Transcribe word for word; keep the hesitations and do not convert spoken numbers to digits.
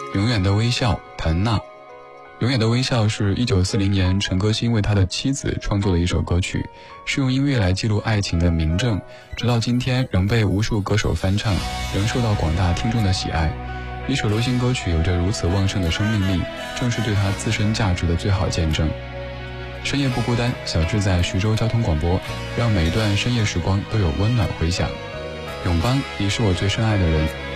永远的微笑，谭娜。永远的微笑是一九四零年陈歌辛为他的妻子创作的一首歌曲，是用音乐来记录爱情的明证，直到今天仍被无数歌手翻唱，仍受到广大听众的喜爱。一首流行歌曲有着如此旺盛的生命力，正是对它自身价值的最好见证。深夜不孤单，小志在徐州交通广播，让每一段深夜时光都有温暖回响。永邦，你是我最深爱的人。